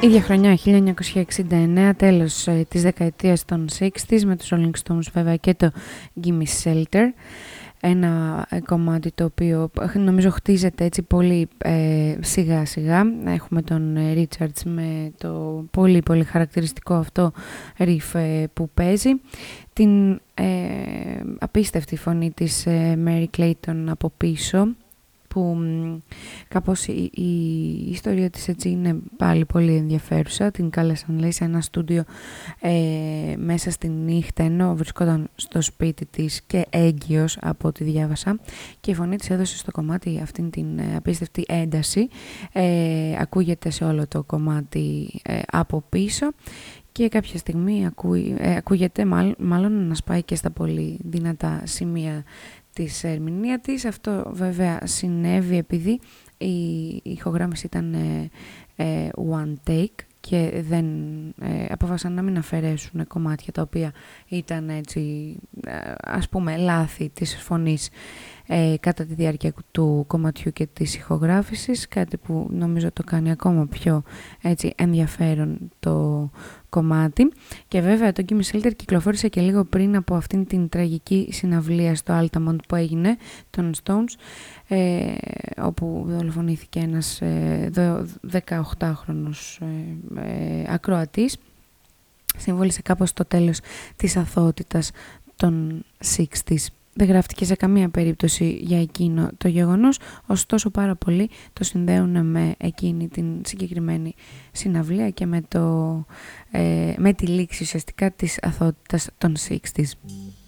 Ίδια χρονιά, 1969, τέλος της δεκαετίας των 60s, με τους Rolling Stones βέβαια και το Gimme Shelter. Ένα κομμάτι το οποίο νομίζω χτίζεται έτσι πολύ σιγά σιγά. Έχουμε τον Richards με το πολύ πολύ χαρακτηριστικό αυτό riff που παίζει. Την απίστευτη φωνή της Mary Clayton από πίσω, που κάπως η ιστορία της έτσι είναι πάλι πολύ ενδιαφέρουσα. Την κάλεσαν, λέει, σε ένα στούντιο μέσα στη νύχτα, ενώ βρισκόταν στο σπίτι της και έγκυος από ό,τι διάβασα, και η φωνή της έδωσε στο κομμάτι αυτήν την απίστευτη ένταση. Ακούγεται σε όλο το κομμάτι από πίσω, και κάποια στιγμή ακούγεται μάλλον να σπάει και στα πολύ δυνατά σημεία της ερμηνεία της. Αυτό βέβαια συνέβη επειδή η ηχογράμμιση ήταν one take και δεν αποφάσισαν να μην αφαιρέσουν κομμάτια τα οποία ήταν έτσι, ας πούμε, λάθη της φωνής κατά τη διάρκεια του κομματιού και της ηχογράφησης, κάτι που νομίζω το κάνει ακόμα πιο έτσι ενδιαφέρον το κομμάτι. Και βέβαια το Gimme Shelter κυκλοφόρησε και λίγο πριν από αυτήν την τραγική συναυλία στο Altamont που έγινε των Stones, όπου δολοφονήθηκε ένας 18χρονος ακροατής. Συμβόλισε κάπως το τέλος της αθωότητας των 60s. Δεν γράφτηκε σε καμία περίπτωση για εκείνο το γεγονός, ωστόσο πάρα πολλοί το συνδέουν με εκείνη την συγκεκριμένη συναυλία και με τη λήξη ουσιαστικά της αθωότητας των 60s.